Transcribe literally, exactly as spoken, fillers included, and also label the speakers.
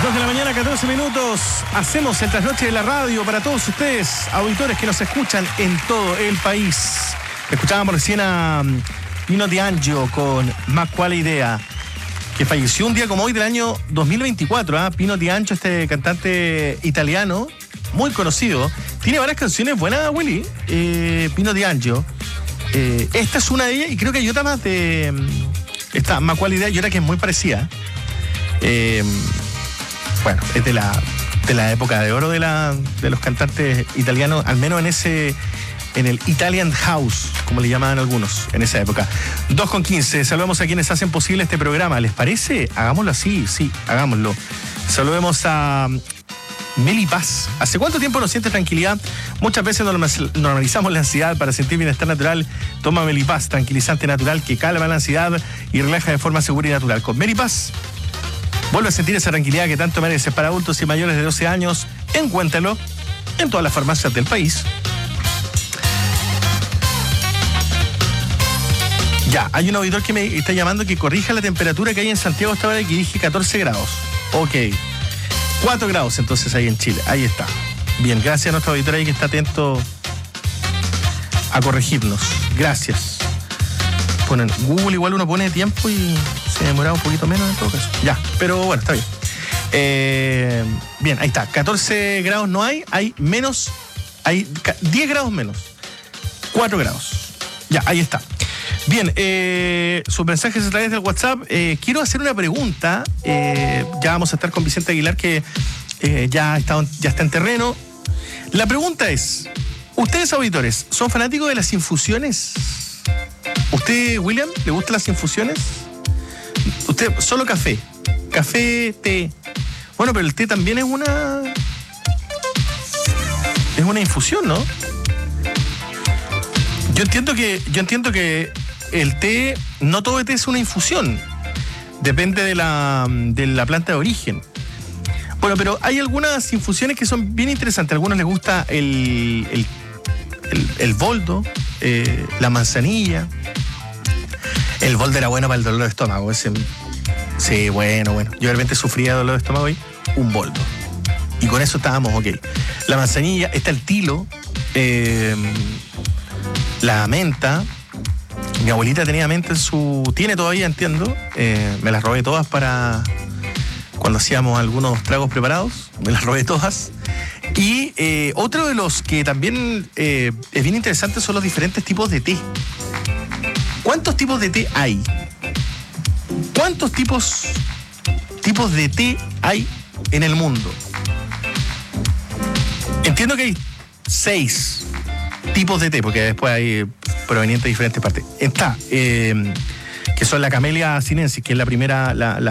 Speaker 1: dos de la mañana, catorce minutos. Hacemos el trasnoche de la radio para todos ustedes, auditores que nos escuchan en todo el país. Escuchábamos recién a Pino D'Angio con Ma Quale Idea, que falleció un día como hoy del año dos mil veinticuatro. ¿eh? Pino D'Angio, este cantante italiano, muy conocido. Tiene varias canciones buenas, Willy. Eh, Pino D'Angio. Eh, esta es una de ellas y creo que hay otra más de... Esta Ma Quale Idea y otra que es muy parecida. Eh, bueno, es de la, de la época de oro de, la, de los cantantes italianos, al menos en ese... en el Italian House, como le llamaban algunos en esa época. dos con quince, saludamos a quienes hacen posible este programa. ¿Les parece? Hagámoslo así, sí, hagámoslo. Saludemos a Meli Paz. ¿Hace cuánto tiempo no sientes tranquilidad? Muchas veces normalizamos la ansiedad. Para sentir bienestar natural, toma Meli Paz, tranquilizante natural que calma la ansiedad y relaja de forma segura y natural. Con Meli Paz, vuelve a sentir esa tranquilidad que tanto mereces. Para adultos y mayores de doce años, encuéntralo en todas las farmacias del país. Ya, hay un auditor que me está llamando que corrija la temperatura que hay en Santiago hasta ahora y que dije catorce grados. Ok. cuatro grados entonces ahí en Chile. Ahí está. Bien, gracias a nuestro auditor ahí que está atento a corregirnos. Gracias. Ponen Google, igual uno pone tiempo y se demora un poquito menos en todo caso. Ya, pero bueno, está bien. Eh, bien, ahí está. catorce grados no hay, hay menos, hay diez grados menos. cuatro grados. Ya, ahí está. Bien, eh, sus mensajes a través del WhatsApp. Eh, quiero hacer una pregunta. Eh, ya vamos a estar con Vicente Aguilar, que eh, ya, está, ya está en terreno. La pregunta es, ¿ustedes, auditores, son fanáticos de las infusiones? ¿Usted, William, le gustan las infusiones? ¿Usted solo café? ¿Café, té? Bueno, pero el té también es una... es una infusión, ¿no? Yo entiendo que... yo entiendo que el té, no todo el té es una infusión. Depende de la, de la planta de origen. Bueno, pero hay algunas infusiones que son bien interesantes. A algunos les gusta el, el, el, el boldo, eh, la manzanilla. El boldo era bueno para el dolor de estómago. Ese, sí, bueno, bueno. Yo de repente sufría dolor de estómago y un boldo. Y con eso estábamos ok. La manzanilla, está el tilo, eh, la menta. Mi abuelita tenía menta en su... tiene todavía, entiendo. Eh, me las robé todas para... cuando hacíamos algunos tragos preparados. Me las robé todas. Y eh, otro de los que también eh, es bien interesante son los diferentes tipos de té. ¿Cuántos tipos de té hay? ¿Cuántos tipos, tipos de té hay en el mundo? Entiendo que hay seis tipos de té, porque después hay provenientes de diferentes partes. Está, eh, que son la Camellia sinensis, que es la primera, la, la